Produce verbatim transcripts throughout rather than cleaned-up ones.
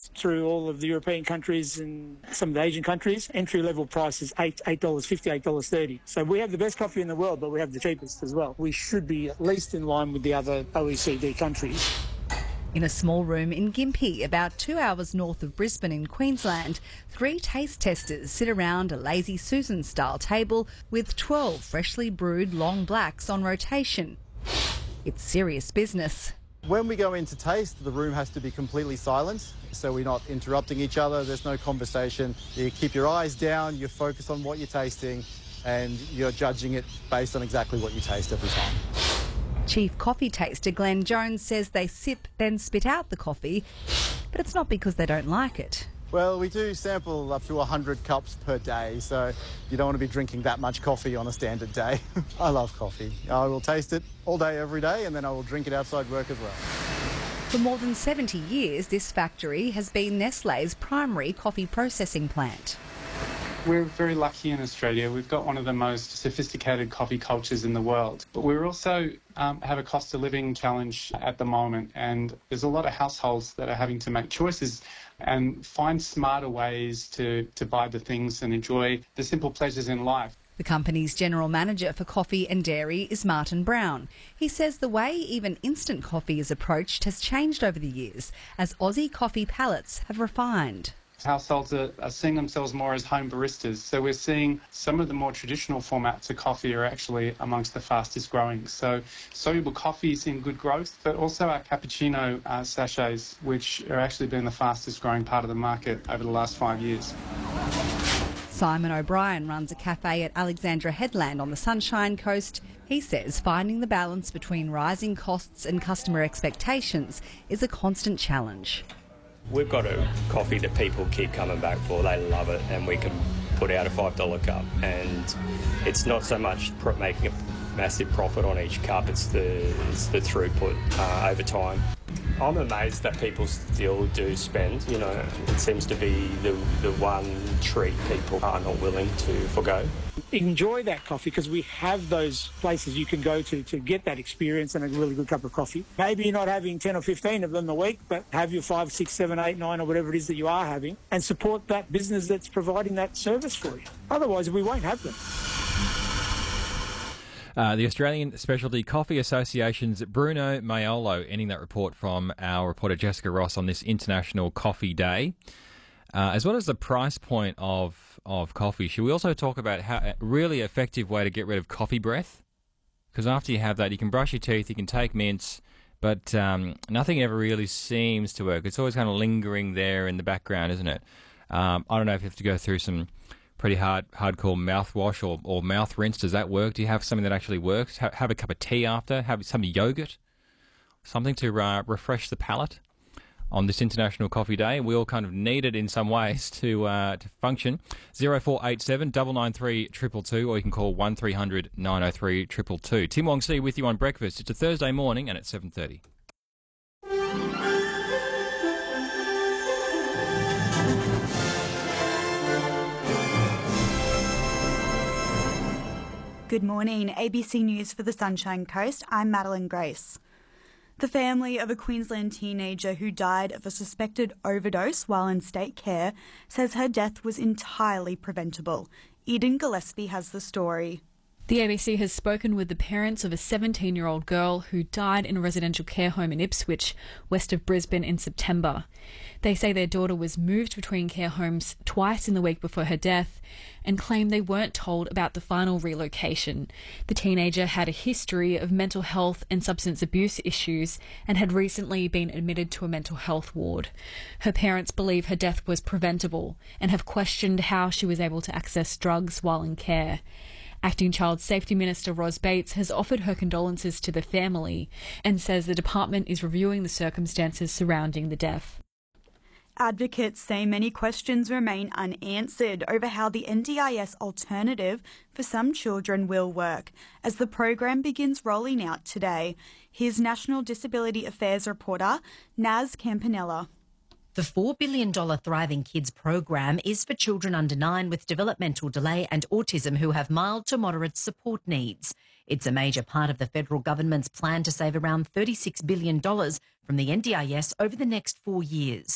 through all of the European countries and some of the Asian countries. Entry-level price is eight dollars fifty, eight dollars thirty. So we have the best coffee in the world, but we have the cheapest as well. We should be at least in line with the other O E C D countries. In a small room in Gympie, about two hours north of Brisbane in Queensland, three taste testers sit around a Lazy Susan-style table with twelve freshly brewed long blacks on rotation. It's serious business. When we go in to taste, the room has to be completely silent, so we're not interrupting each other, there's no conversation. You keep your eyes down, you focus on what you're tasting, and you're judging it based on exactly what you taste every time. Chief coffee taster Glenn Jones says they sip, then spit out the coffee, but it's not because they don't like it. Well, we do sample up to one hundred cups per day, so you don't want to be drinking that much coffee on a standard day. I love coffee. I will taste it all day, every day, and then I will drink it outside work as well. For more than seventy years, this factory has been Nestlé's primary coffee processing plant. We're very lucky in Australia. We've got one of the most sophisticated coffee cultures in the world. But we also um, have a cost of living challenge at the moment, and there's a lot of households that are having to make choices and find smarter ways to, to buy the things and enjoy the simple pleasures in life. The company's general manager for coffee and dairy is Martin Brown. He says the way even instant coffee is approached has changed over the years as Aussie coffee palates have refined. Households are, are seeing themselves more as home baristas, so we're seeing some of the more traditional formats of coffee are actually amongst the fastest growing. So soluble coffee is in good growth, but also our cappuccino uh, sachets, which are actually been the fastest growing part of the market over the last five years. Simon O'Brien runs a cafe at Alexandra Headland on the Sunshine Coast. He says finding the balance between rising costs and customer expectations is a constant challenge. We've got a coffee that people keep coming back for. They love it, and we can put out a five dollar cup. And it's not so much pro- making a massive profit on each cup, it's the, it's the throughput uh, over time. I'm amazed that people still do spend. You know, it seems to be the, the one treat people are not willing to forgo. Enjoy that coffee because we have those places you can go to to get that experience and a really good cup of coffee. Maybe you're not having ten or fifteen of them a week, but have your five, six, seven, eight, nine or whatever it is that you are having and support that business that's providing that service for you. Otherwise, we won't have them. Uh, the Australian Specialty Coffee Association's Bruno Maiolo ending that report from our reporter Jessica Ross on this International Coffee Day. Uh, as well as the price point of, of coffee, should we also talk about how a really effective way to get rid of coffee breath? Because after you have that, you can brush your teeth, you can take mints, but um, nothing ever really seems to work. It's always kind of lingering there in the background, isn't it? Um, I don't know if you have to go through some pretty hard, hardcore mouthwash or, or mouth rinse. Does that work? Do you have something that actually works? Ha- have a cup of tea after? Have some yogurt? Something to uh, refresh the palate on this International Coffee Day. We all kind of need it in some ways to uh, to function. zero four eight seven nine nine three two two two, or you can call one three hundred nine oh three two two two. Tim Wong See with you on Breakfast. It's a Thursday morning and it's seven thirty. Good morning. A B C News for the Sunshine Coast. I'm Madeline Grace. The family of a Queensland teenager who died of a suspected overdose while in state care says her death was entirely preventable. Eden Gillespie has the story. The A B C has spoken with the parents of a seventeen-year-old girl who died in a residential care home in Ipswich, west of Brisbane, in September. They say their daughter was moved between care homes twice in the week before her death and claim they weren't told about the final relocation. The teenager had a history of mental health and substance abuse issues and had recently been admitted to a mental health ward. Her parents believe her death was preventable and have questioned how she was able to access drugs while in care. Acting Child Safety Minister Ros Bates has offered her condolences to the family and says the department is reviewing the circumstances surrounding the death. Advocates say many questions remain unanswered over how the N D I S alternative for some children will work as the program begins rolling out today. Here's National Disability Affairs reporter Naz Campanella. The four billion dollars Thriving Kids program is for children under nine with developmental delay and autism who have mild to moderate support needs. It's a major part of the federal government's plan to save around thirty-six billion dollars from the N D I S over the next four years.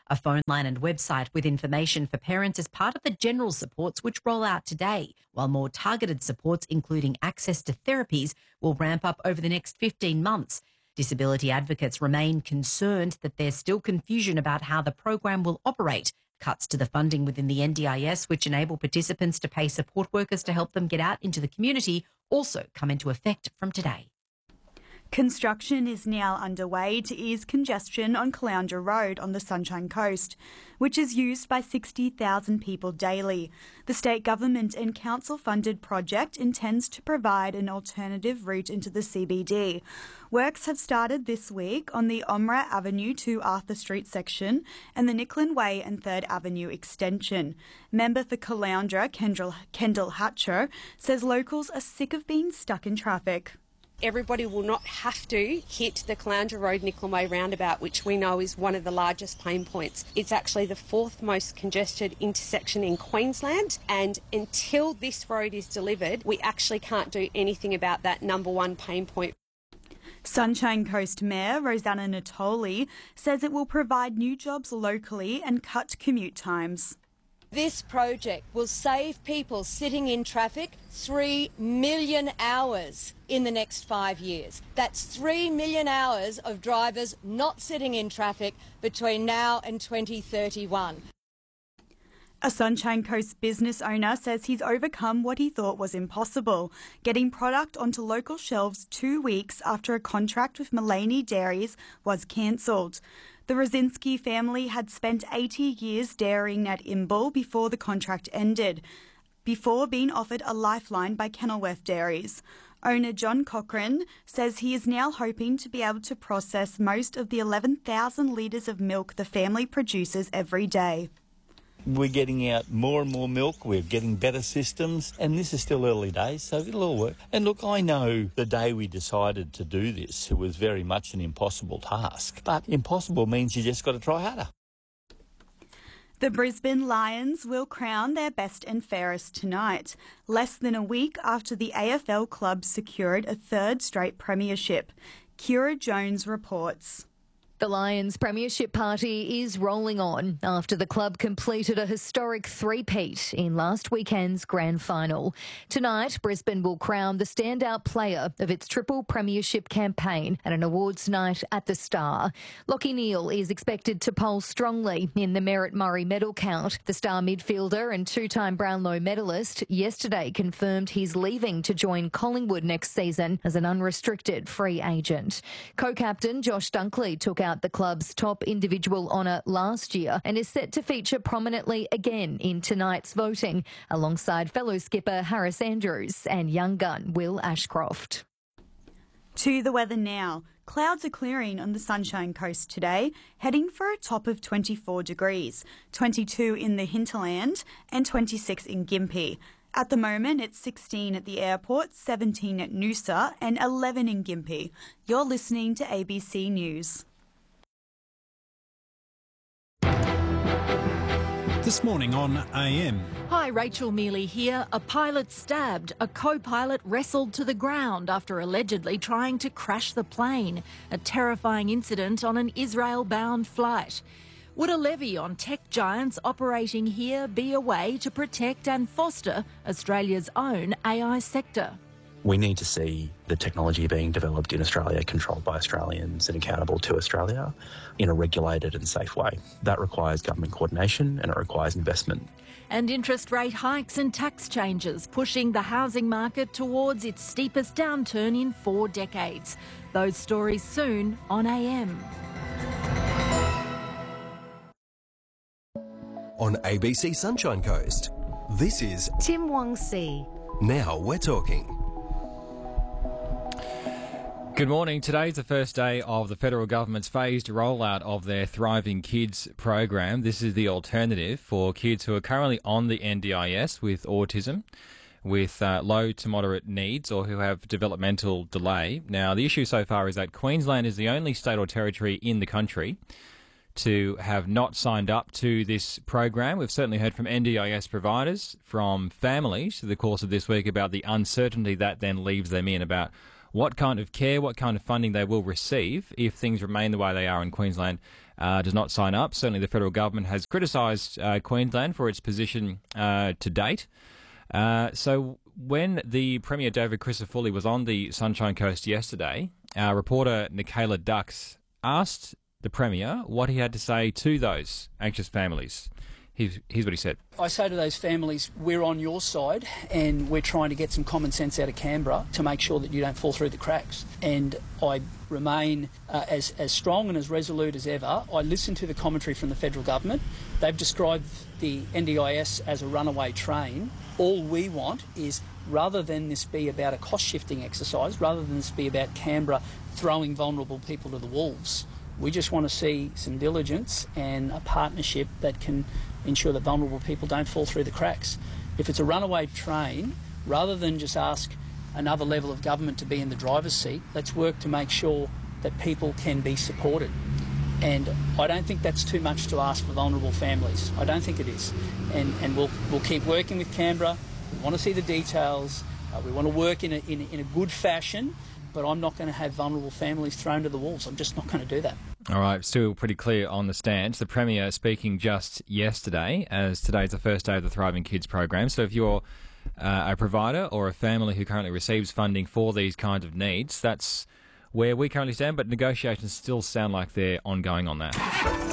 a phone line and website with information for parents as part of the general supports which roll out today, while more targeted supports, including access to therapies, will ramp up over the next fifteen months. Disability advocates remain concerned that there's still confusion about how the program will operate. Cuts to the funding within the N D I S, which enable participants to pay support workers to help them get out into the community, also come into effect from today. Construction is now underway to ease congestion on Caloundra Road on the Sunshine Coast, which is used by sixty thousand people daily. The state government and council-funded project intends to provide an alternative route into the C B D. Works have started this week on the Omra Avenue to Arthur Street section and the Nicklin Way and third Avenue extension. Member for Caloundra, Kendall, Kendall Hatcher, says locals are sick of being stuck in traffic. Everybody will not have to hit the Caloundra Road Nicklin Way roundabout, which we know is one of the largest pain points. It's actually the fourth most congested intersection in Queensland, and until this road is delivered, we actually can't do anything about that number one pain point. Sunshine Coast Mayor Rosanna Natoli says it will provide new jobs locally and cut commute times. This project will save people sitting in traffic three million hours in the next five years. That's three million hours of drivers not sitting in traffic between now and twenty thirty-one. A Sunshine Coast business owner says he's overcome what he thought was impossible, getting product onto local shelves two weeks after a contract with Mullaney Dairies was cancelled. The Rosinski family had spent eighty years dairying at Imbil before the contract ended, before being offered a lifeline by Kenilworth Dairies. Owner John Cochran says he is now hoping to be able to process most of the eleven thousand litres of milk the family produces every day. We're getting out more and more milk, we're getting better systems, and this is still early days, so it'll all work. And look, I know the day we decided to do this, it was very much an impossible task, but impossible means you just got to try harder. The Brisbane Lions will crown their best and fairest tonight, less than a week after the A F L club secured a third straight premiership. Kira Jones reports. The Lions premiership party is rolling on after the club completed a historic three-peat in last weekend's grand final. Tonight, Brisbane will crown the standout player of its triple premiership campaign at an awards night at the Star. Lachie Neale is expected to poll strongly in the Merritt Murray medal count. The Star midfielder and two-time Brownlow medalist yesterday confirmed he's leaving to join Collingwood next season as an unrestricted free agent. Co-captain Josh Dunkley took out the club's top individual honour last year and is set to feature prominently again in tonight's voting, alongside fellow skipper Harris Andrews and young gun Will Ashcroft. To the weather now. Clouds are clearing on the Sunshine Coast today, heading for a top of twenty-four degrees, twenty-two in the hinterland and twenty-six in Gympie. At the moment, it's sixteen at the airport, seventeen at Noosa and eleven in Gympie. You're listening to A B C News. This morning on A M. Hi, Rachel Mealy here. A pilot stabbed. A co-pilot wrestled to the ground after allegedly trying to crash the plane. A terrifying incident on an Israel-bound flight. Would a levy on tech giants operating here be a way to protect and foster Australia's own A I sector? We need to see the technology being developed in Australia, controlled by Australians and accountable to Australia in a regulated and safe way. That requires government coordination and it requires investment. And interest rate hikes and tax changes pushing the housing market towards its steepest downturn in four decades. Those stories soon on A M. On A B C Sunshine Coast, this is Tim Wong Si. Now We're Talking. Good morning. Today's the first day of the federal government's phased rollout of their Thriving Kids program. This is the alternative for kids who are currently on the N D I S with autism, with uh, low to moderate needs or who have developmental delay. Now, the issue so far is that Queensland is the only state or territory in the country to have not signed up to this program. We've certainly heard from N D I S providers, from families through the course of this week about the uncertainty that then leaves them in about what kind of care, what kind of funding they will receive if things remain the way they are in Queensland uh, does not sign up. Certainly the federal government has criticised uh, Queensland for its position uh, to date. Uh, so when the Premier David Crisafulli was on the Sunshine Coast yesterday, our reporter Nicola Dux asked the Premier what he had to say to those anxious families. Here's, here's what he said. I say to those families, we're on your side and we're trying to get some common sense out of Canberra to make sure that you don't fall through the cracks. And I remain uh, as, as strong and as resolute as ever. I listen to the commentary from the federal government. They've described the N D I S as a runaway train. All we want is, rather than this be about a cost-shifting exercise, rather than this be about Canberra throwing vulnerable people to the wolves, we just want to see some diligence and a partnership that can ensure that vulnerable people don't fall through the cracks. If it's a runaway train, rather than just ask another level of government to be in the driver's seat, let's work to make sure that people can be supported. And I don't think that's too much to ask for vulnerable families. I don't think it is. And, and we'll, we'll keep working with Canberra. We want to see the details. Uh, we want to work in a, in, a, in a good fashion, but I'm not going to have vulnerable families thrown to the wolves. I'm just not going to do that. All right, still pretty clear on the stance. The Premier speaking just yesterday, as today's the first day of the Thriving Kids program. So if you're uh, a provider or a family who currently receives funding for these kinds of needs, that's where we currently stand, but negotiations still sound like they're ongoing on that.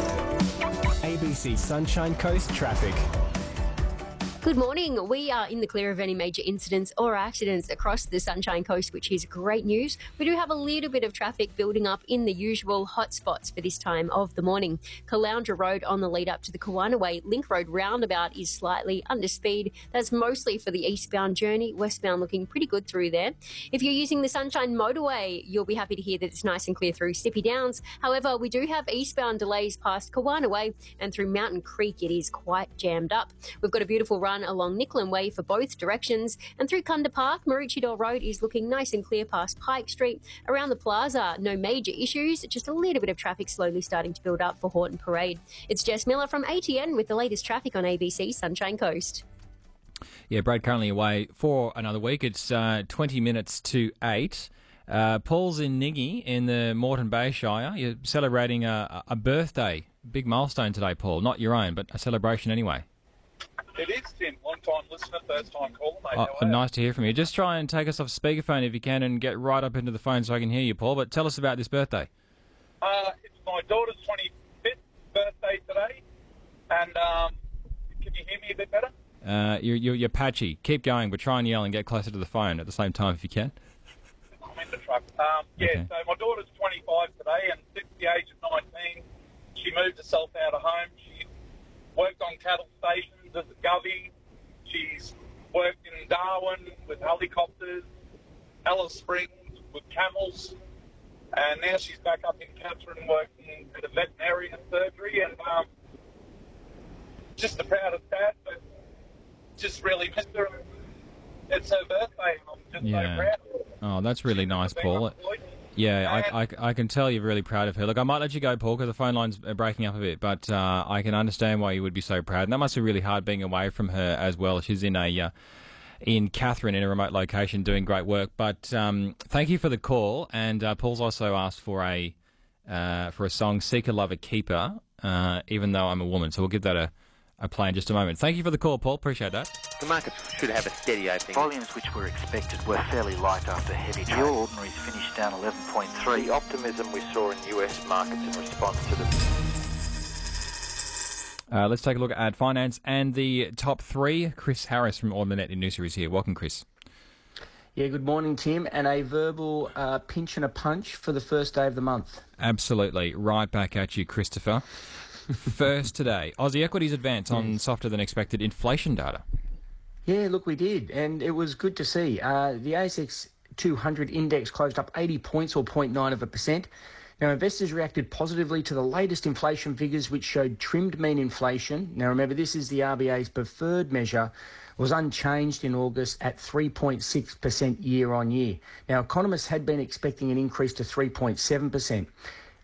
A B C Sunshine Coast traffic. Good morning. We are in the clear of any major incidents or accidents across the Sunshine Coast, which is great news. We do have a little bit of traffic building up in the usual hotspots for this time of the morning. Caloundra Road on the lead up to the Kawanaway Link Road roundabout is slightly under speed. That's mostly for the eastbound journey. Westbound looking pretty good through there. If you're using the Sunshine Motorway, you'll be happy to hear that it's nice and clear through Stippy Downs. However, we do have eastbound delays past Kawanaway, and through Mountain Creek it is quite jammed up. We've got a beautiful run along Nicklin Way for both directions, and through Kunda Park, Maroochydore Road is looking nice and clear past Pike Street. Around the plaza, no major issues, just a little bit of traffic slowly starting to build up for Horton Parade. It's Jess Miller from A T N with the latest traffic on A B C Sunshine Coast. Yeah, Brad currently away for another week. It's uh, twenty minutes to eight. Uh, Paul's in Niggy in the Moreton Bay Shire. You're celebrating a, a birthday, big milestone today, Paul. Not your own, but a celebration anyway. It is, Tim. Long-time listener, first-time caller, mate. Oh, nice to hear from you. Just try and take us off speakerphone if you can and get right up into the phone so I can hear you, Paul. But tell us about this birthday. Uh, it's my daughter's twenty-fifth birthday today. And um, can you hear me a bit better? Uh, you're, you're, you're patchy. Keep going, but try and yell and get closer to the phone at the same time if you can. I'm in the truck. Um, yeah, Okay. so my daughter's twenty-five today, and since the age of nineteen, she moved herself out of home. She worked on cattle stations as a govey. She's worked in Darwin with helicopters, Alice Springs with camels, and now she's back up in Katherine working at a veterinarian surgery, and um, just the proudest dad, but just really missed her. It's her birthday, and I'm just Yeah. so proud. Oh, that's really nice, Paul. Yeah, I, I, I can tell you're really proud of her. Look, I might let you go, Paul, because the phone line's breaking up a bit, but uh, I can understand why you would be so proud. And that must be really hard being away from her as well. She's in a uh, in Katherine, in a remote location, doing great work. But um, thank you for the call. And uh, Paul's also asked for a uh, for a song, "Seek a Lover Keeper," uh, even though I'm a woman. So we'll give that a, a play in just a moment. Thank you for the call, Paul. Appreciate that. The markets should have a steady opening. Volumes which were expected were fairly light after heavy trade. The All Ordinaries finished down eleven point three. The optimism we saw in U S markets in response to the... Uh, let's take a look at finance and the top three. Chris Harris from Ord Minnett in Noosa is here. Welcome, Chris. Yeah, good morning, Tim. And a verbal uh, pinch and a punch for the first day of the month. Absolutely. Right back at you, Christopher. First today, Aussie equities advance on softer than expected inflation data. Yeah, look, we did, and it was good to see. Uh, the A S X two hundred index closed up eighty points, or zero point nine of a percent. Now, investors reacted positively to the latest inflation figures, which showed trimmed mean inflation. Now, remember, this is the R B A's preferred measure, was unchanged in August at three point six percent year on year. Now, economists had been expecting an increase to three point seven percent.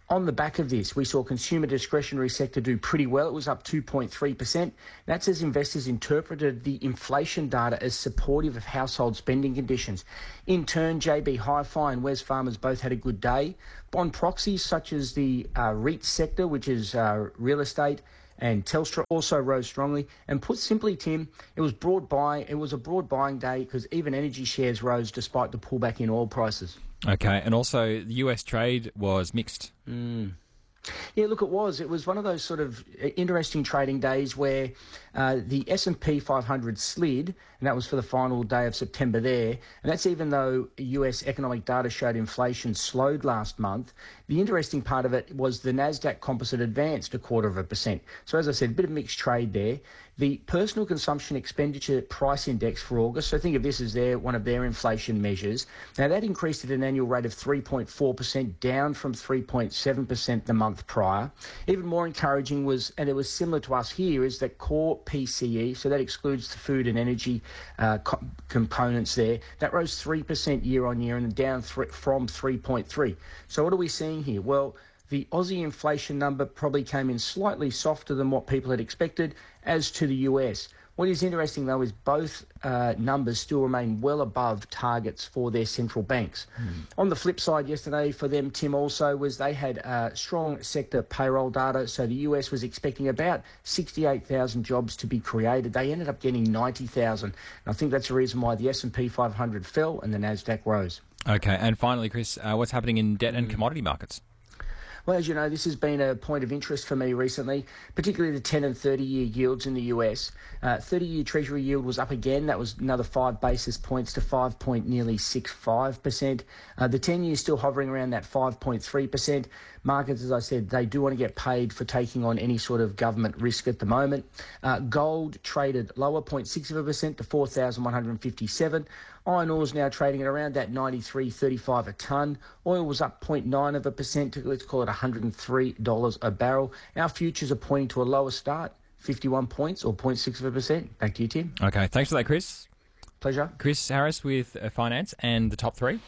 On the back of this, we saw consumer discretionary sector do pretty well. It was up two point three percent. That's as investors interpreted the inflation data as supportive of household spending conditions. In turn, J B Hi-Fi and Wesfarmers both had a good day. Bond proxies such as the uh, REIT sector, which is uh, real estate, and Telstra also rose strongly. And put simply, Tim, it was broad buy. It was a broad buying day because even energy shares rose despite the pullback in oil prices. Okay, and also the U S trade was mixed. Mm. Yeah, look, it was. It was one of those sort of interesting trading days where uh, the S and P five hundred slid, and that was for the final day of September there. And that's even though U S economic data showed inflation slowed last month. The interesting part of it was the Nasdaq Composite advanced a quarter of a percent. So as I said, a bit of mixed trade there. The Personal Consumption Expenditure Price Index for August, so think of this as their, one of their inflation measures. Now, that increased at an annual rate of three point four percent, down from three point seven percent the month prior. Even more encouraging was, and it was similar to us here, is that core P C E, so that excludes the food and energy uh, co- components there, that rose three percent year on year and down th- from three point three. So what are we seeing here? Well, the Aussie inflation number probably came in slightly softer than what people had expected, as to the U S. What is interesting, though, is both uh, numbers still remain well above targets for their central banks. Mm. On the flip side, yesterday for them, Tim, also was they had uh, strong sector payroll data. So the U S was expecting about sixty-eight thousand jobs to be created. They ended up getting ninety thousand. And I think that's the reason why the S and P five hundred fell and the Nasdaq rose. Okay, and finally, Chris, uh, what's happening in debt and mm. commodity markets? Well, as you know, this has been a point of interest for me recently, particularly the ten and thirty-year yields in the U S. Uh, thirty-year Treasury yield was up again. That was another five basis points to five point nearly six five percent. Uh, the ten-year is still hovering around that five point three percent. Markets, as I said, they do want to get paid for taking on any sort of government risk at the moment. Uh, gold traded lower, zero point six percent to four thousand one hundred fifty-seven. Iron ore is now trading at around that ninety-three thirty-five a tonne. Oil was up zero point nine of a percent to, let's call it, one hundred three dollars a barrel. Our futures are pointing to a lower start, fifty-one points or zero point six of a percent. Back to you, Tim. Okay, thanks for that, Chris. Pleasure. Chris Harris with uh, Finance and the top three.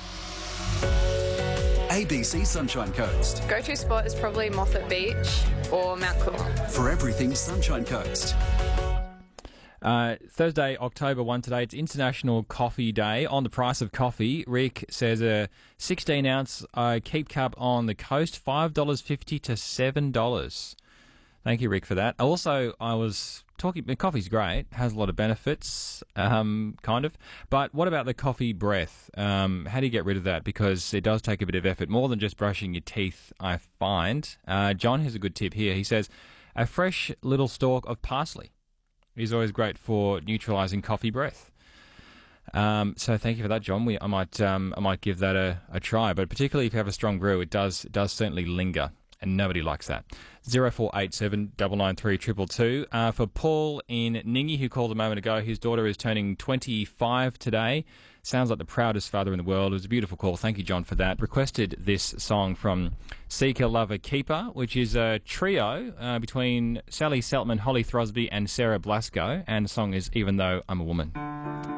A B C Sunshine Coast. Go-to spot is probably Moffat Beach or Mount Cook. For everything Sunshine Coast. Uh, Thursday, October first today, it's International Coffee Day. On the price of coffee, Rick says a sixteen ounce uh, Keep Cup on the coast, five dollars fifty to seven dollars. Thank you, Rick, for that. Also, I was talking, coffee's great, has a lot of benefits, um, kind of. But what about the coffee breath? Um, how do you get rid of that? Because it does take a bit of effort, more than just brushing your teeth, I find. Uh, John has a good tip here. He says, a fresh little stalk of parsley is always great for neutralising coffee breath. Um, so thank you for that, John. We, I might um, I might give that a, a try, but particularly if you have a strong brew, it does it does certainly linger, and nobody likes that. zero four eight seven nine nine three two two two. Uh, for Paul in Ningi, who called a moment ago, his daughter is turning twenty-five today. Sounds like the proudest father in the world. It was a beautiful call. Thank you, John, for that. Requested this song from Seeker, Lover, Keeper, which is a trio uh, between Sally Seltman, Holly Throsby and Sarah Blasco. And the song is Even Though I'm a Woman.